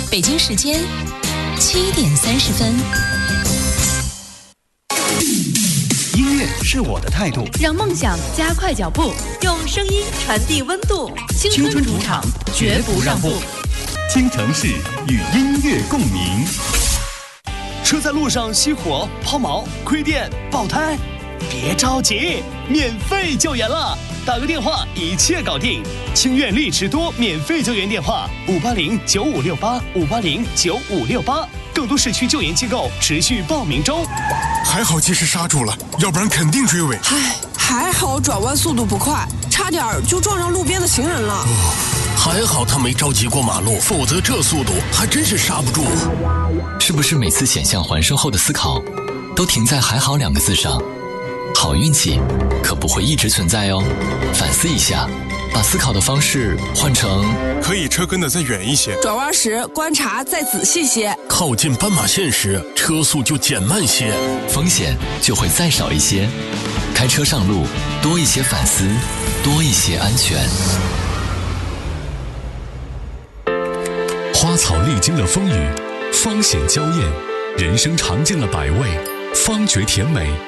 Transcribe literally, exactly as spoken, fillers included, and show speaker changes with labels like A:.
A: 北京时间七点三十分。
B: 音乐是我的态度，
C: 让梦想加快脚步，用声音传递温度。青春主场，绝不让步。
B: 京城市与音乐共鸣。车在路上熄火、抛锚、亏电、爆胎，别着急，免费救援了，打个电话一切搞定。清苑丽驰多免费救援电话：五八零九五六八五八零九五六八。更多市区救援机构持续报名中。
D: 还好及时刹住了，要不然肯定追尾。
E: 唉，还好转弯速度不快，差点就撞上路边的行人了。
F: 哦，还好他没着急过马路，否则这速度还真是刹不住。
G: 是不是每次险象环生后的思考，都停在“还好”两个字上？好运气可不会一直存在哦，反思一下。把思考的方式换成
D: 可以车跟得再远一些，
E: 转弯时观察再仔细些，
F: 靠近斑马线时车速就减慢些，
G: 风险就会再少一些。开车上路多一些反思，多一些安全。
H: 花草历经了风雨，芳显娇艳，人生尝尽了百味，方觉甜美。